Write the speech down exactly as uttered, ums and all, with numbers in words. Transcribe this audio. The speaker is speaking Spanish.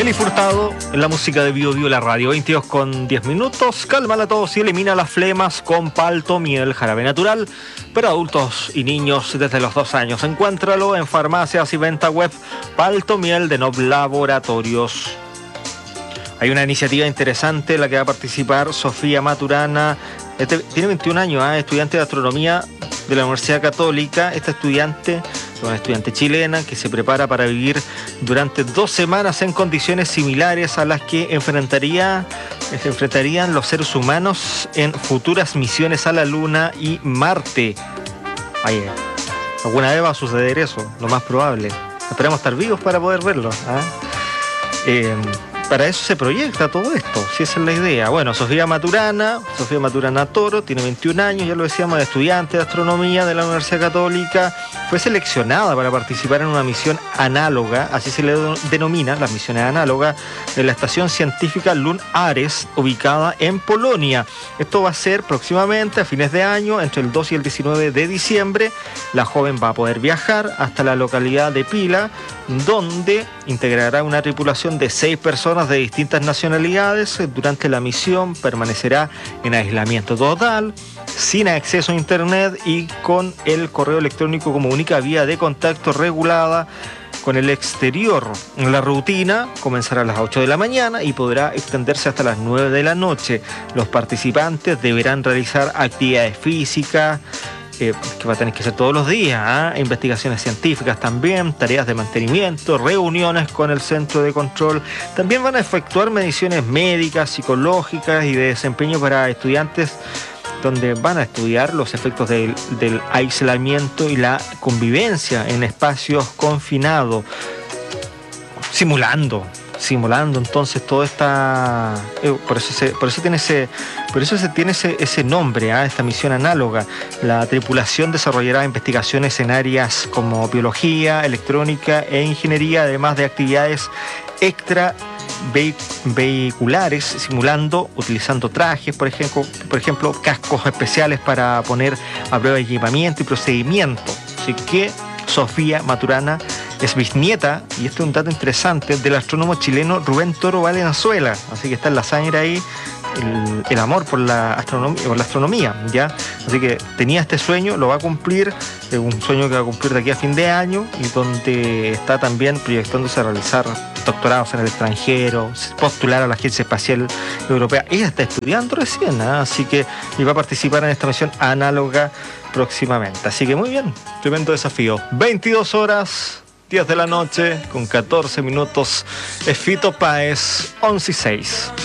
Eli Furtado en la música de Bio Bio, la radio. veintidós con diez minutos. Calma a todos y elimina las flemas con palto miel, jarabe natural para adultos y niños desde los dos años. Encuéntralo en farmacias y venta web. Palto miel de Nob Laboratorios. Hay una iniciativa interesante en la que va a participar Sofía Maturana. Este, tiene veintiún años, ¿eh? Estudiante de astronomía de la Universidad Católica. Esta estudiante es una estudiante chilena que se prepara para vivir durante dos semanas en condiciones similares a las que enfrentaría, se enfrentarían los seres humanos en futuras misiones a la Luna y Marte. Ay, alguna vez va a suceder eso, lo más probable. Esperamos estar vivos para poder verlo, ¿eh? Eh, Para eso se proyecta todo esto, si esa es la idea. Bueno, Sofía Maturana, Sofía Maturana Toro, tiene veintiún años, ya lo decíamos, estudiante de astronomía de la Universidad Católica. Fue seleccionada para participar en una misión análoga, así se le denomina, las misiones análogas, de la estación científica Lun-Ares, ubicada en Polonia. Esto va a ser próximamente, a fines de año, entre el dos y el diecinueve de diciembre. La joven va a poder viajar hasta la localidad de Pila, donde integrará una tripulación de seis personas de distintas nacionalidades. Durante la misión permanecerá en aislamiento total, sin acceso a internet y con el correo electrónico como única vía de contacto regulada con el exterior. La rutina comenzará a las ocho de la mañana y podrá extenderse hasta las nueve de la noche. Los participantes deberán realizar actividades físicas, Eh, que va a tener que hacer todos los días, ¿eh? Investigaciones científicas también, tareas de mantenimiento, reuniones con el centro de control. También van a efectuar mediciones médicas, psicológicas y de desempeño para estudiantes, donde van a estudiar los efectos del, del aislamiento y la convivencia en espacios confinados, simulando. simulando entonces todo esta eh, por eso se, por eso tiene ese por eso se tiene ese, ese nombre, ¿eh? Esta misión análoga. La tripulación desarrollará investigaciones en áreas como biología, electrónica e ingeniería, además de actividades extra vehiculares, simulando, utilizando trajes, por ejemplo, por ejemplo, cascos especiales para poner a prueba equipamiento y procedimiento. Así que Sofía Maturana es bisnieta, y esto es un dato interesante, del astrónomo chileno Rubén Toro Valenzuela. Así que está en la sangre ahí el, el amor por la astronomía, por la astronomía, ¿ya? Así que tenía este sueño, lo va a cumplir, es un sueño que va a cumplir de aquí a fin de año, y donde está también proyectándose a realizar doctorados en el extranjero, postular a la Agencia Espacial Europea. Ella está estudiando recién, ¿eh? Así que y va a participar en esta misión análoga próximamente. Así que muy bien, tremendo desafío. veintidós horas, diez de la noche, con catorce minutos. Es Fito Páez, once y seis.